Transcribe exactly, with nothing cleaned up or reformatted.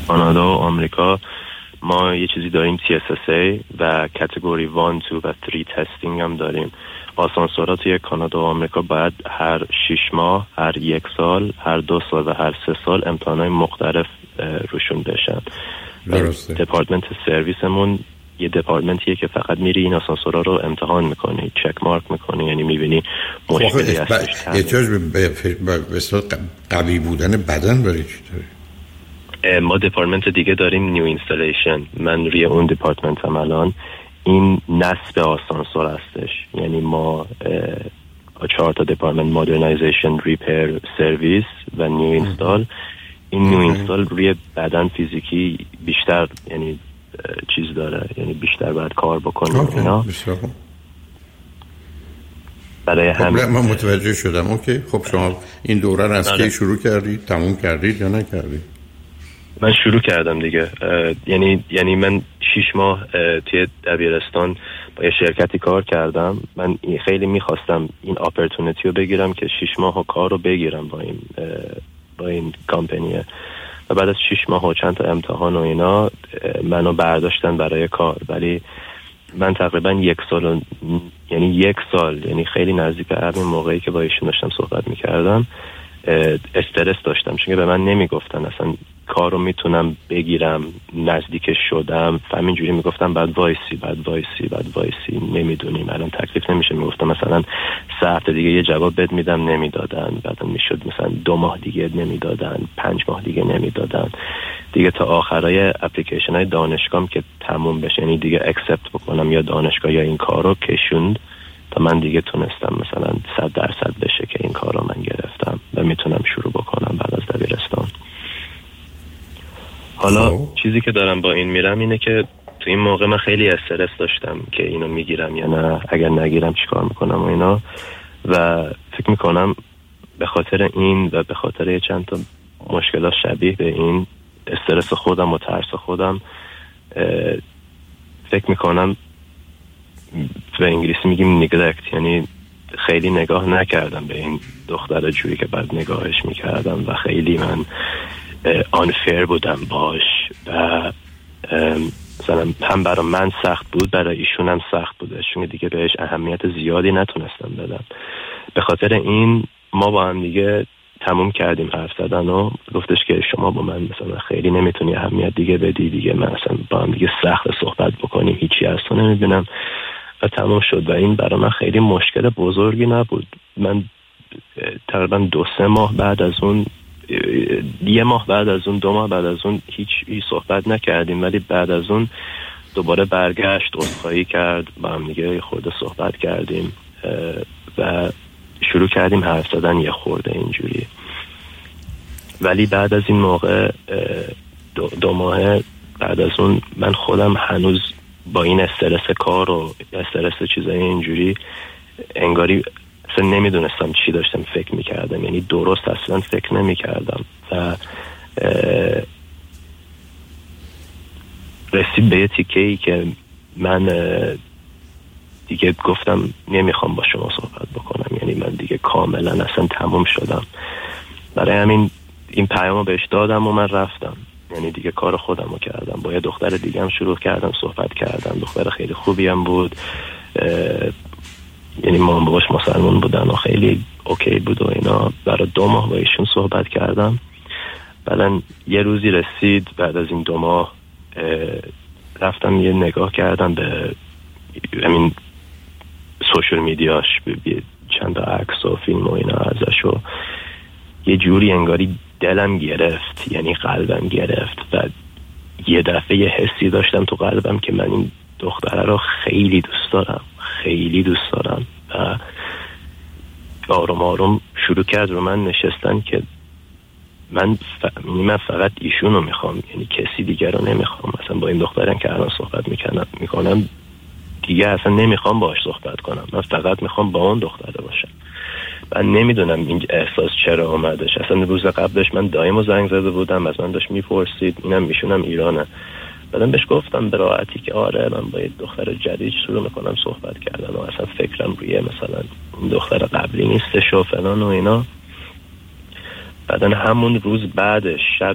کانادا و آمریکا ما یه چیزی داریم تی اس اس ای و کاتگوری یک، دو و سه تستینگ هم داریم. آسانسورها توی کانادا و آمریکا باید هر شش ماه، هر یک سال، هر دو سال و هر سه سال امتحانات مختلف روشون بشن. درسته. دپارتمنت سرویسمون یه دپارتمنتیه که فقط میری این آسانسورها رو امتحان میکنی، چک مارک میکنی، یعنی میبینی مشکلی هستش. احتیاج به به قوی بودن بدن برای چی داری؟ ما دپارتمنت دیگه داریم نیو اینستالیشن. من روی اون دپارتمنت هم الان این نصب آسانسور هستش، یعنی ما چهار تا دپارتمنت مدرنایزیشن، ریپیر، سرویس و نیو اینستال. این نیو اینستال روی بدن فیزیکی بیشتر یعنی چیز داره، یعنی بیشتر باید کار بکنیم اینا. برای همین من متوجه شدم. اوکی، خب شما این دوره رو از کی شروع کردید؟ تموم کردید یا نکردید؟ من شروع کردم دیگه. یعنی یعنی من شش ماه توی دبیرستان با یه شرکتی کار کردم. من خیلی میخواستم این اپورتونتی رو بگیرم که شش ماه کار رو بگیرم با این با این کمپانیه و بعد از شش ماه و چند تا امتحان و اینا منو برداشتن برای کار. ولی من تقریبا یک سال، یعنی یک سال، یعنی خیلی نزدیک به همین موقعی که با ایشون داشتم صحبت میکردم استرس داشتم، چون به من نمیگفتن اصلا کارو میتونم بگیرم. نزدیکش شدم، همینجوری میگفتم بعد وایسی بعد وایسی بعد وایسی، نمیدونیم الان تکلیف نمیشه. میگفتم مثلا سه هفته دیگه یه جواب بد میدم، نمیدادن. بعدا میشد مثلا دو ماه دیگه نمیدادن، پنج ماه دیگه نمیدادن دیگه، تا آخرای اپلیکیشن های دانشگاهم که تموم بشه، یعنی دیگه اکسپت بکنم یا دانشگاه یا این کارو کشوند تا من دیگه تونستم مثلا صد درصد بشه که این کارو من گرفتم و میتونم شروع بکنم بعد از دبیرستان. حالا so. چیزی که دارم با این میرم اینه که تو این موقع من خیلی استرس داشتم که اینو میگیرم یا نه، اگر نگیرم چیکار میکنم و اینا، و فکر میکنم به خاطر این و به خاطر چند تا مشکلات شبیه به این استرس خودم و ترس خودم فکر میکنم به انگلیسی میگیم نگلکت، یعنی خیلی نگاه نکردم به این دختر جوری که بعد نگاهش میکردم و خیلی من آنفیر بودم باش و مثلا هم برای من سخت بود، برای ایشون هم سخت بود، چون دیگه بهش اهمیت زیادی نتونستم بدم. به خاطر این ما با هم دیگه تموم کردیم حرف زدن و گفتش که شما با من مثلا خیلی نمیتونی اهمیت دیگه بدی دیگه، من اصلا با هم دیگه سخت صحبت بکنیم، هیچی از تو نمیبینم و تموم شد. و این برای من خیلی مشکل بزرگی نبود. من تقریبا دو سه ماه بعد از اون، یه ماه بعد از اون، دو ماه بعد از اون هیچ هیچ صحبت نکردیم، ولی بعد از اون دوباره برگشت، عذرخواهی کرد، با هم دیگه خورده صحبت کردیم و شروع کردیم حرف زدن یه خورده اینجوری. ولی بعد از این موقع دو, دو ماه بعد از اون من خودم هنوز با این استرس کار و استرس چیزای اینجوری انگاری اصلا نمیدونستم چی داشتم فکر میکردم، یعنی درست اصلا فکر نمیکردم و رسید به یه تیکه ای که من دیگه گفتم نمیخوام با شما صحبت بکنم، یعنی من دیگه کاملا اصلا تموم شدم. برای همین این پیامو بهش دادم و من رفتم، یعنی دیگه کار خودم رو کردم. با یه دختر دیگه هم شروع کردم صحبت کردم، دختر خیلی خوبی هم بود، یعنی ما باش مسلمان بودن و خیلی اوکی بود و اینا. برای دو ماه با ایشون صحبت کردم. بعدن یه روزی رسید بعد از این دو ماه رفتم یه نگاه کردم به همین سوشال میدیاش، چند تا عکس و فیلم و اینا ازش و یه جوری انگاری دلم گرفت، یعنی قلبم گرفت و یه دفعه یه حسی داشتم تو قلبم که من این دختره رو خیلی دوست دارم، خیلی دوست دارم و آروم آروم شروع کرد رو من نشستن که من ف... من فقط ایشون رو میخوام، یعنی کسی دیگر رو نمیخوام. مثلا با این دخترم که الان صحبت میکنم میکنم دیگه اصلا نمیخوام باهاش صحبت کنم، من فقط میخوام با اون دختره باشم. من نمیدونم این احساس چرا اومدش. اصلا روز قبلش من دایمو زنگ زده بودم، از من داشت میپرسید اینم میشونم ایرانه. بعدم بهش گفتم به راحتی که آره من با یه دختر جدید شروع میکنم صحبت کردن و اصلا فکرم روی مثلا این دختر قبلی نیستش و فلان و اینا. بعدن همون روز بعدش شب